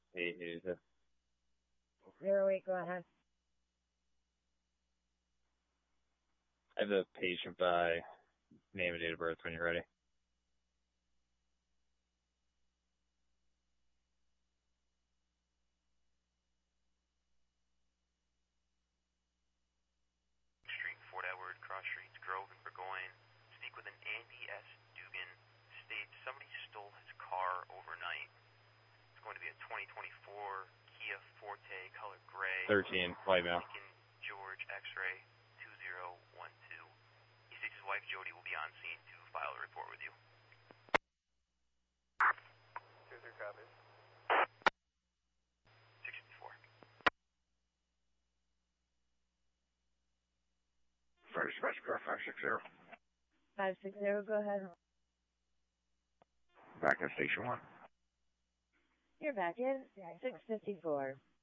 Hey, 08, go ahead. I have the patient by name and date of birth when you're ready. Street, Fort Edward, Cross Streets, Grove, and Burgoyne. Speak with an Andy S. Dugan. States somebody stole his car overnight. It's going to be a 2024 Kia Forte, color gray. 13, white male. Lincoln George X-ray 2012. He states his wife Jody will be on scene to file a report with you. 2-3 copies. 654. First Rescue 560. 560, go ahead. Back at Station 1. You're back in 654.